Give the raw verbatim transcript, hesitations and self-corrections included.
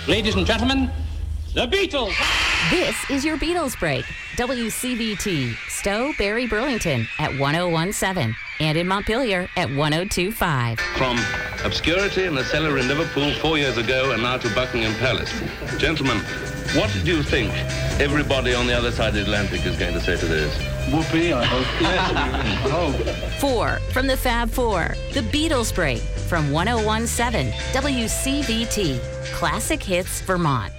Ladies and gentlemen, the Beatles. This is your Beatles break. W C V T, Stowe, Barry, Burlington at one oh one point seven and in Montpelier at one oh two point five. From obscurity in a cellar in Liverpool four years ago and now to Buckingham Palace. Gentlemen, what do you think everybody on the other side of the Atlantic is going to say to this? Whoopee, I hope. Yes, I hope. Four from the Fab Four, the Beatles break from one oh one point seven W C V T, Classic Hits, Vermont.